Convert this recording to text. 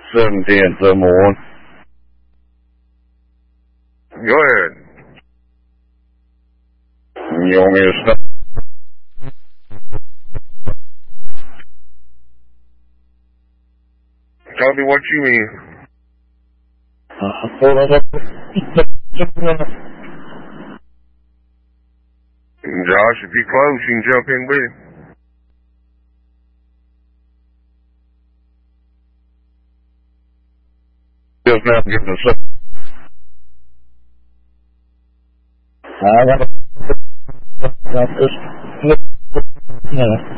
7/10, summer 1. Go ahead. You want me to stop? Tell me what you mean. Josh, if you're close, you can jump in with him. Just now getting the I got to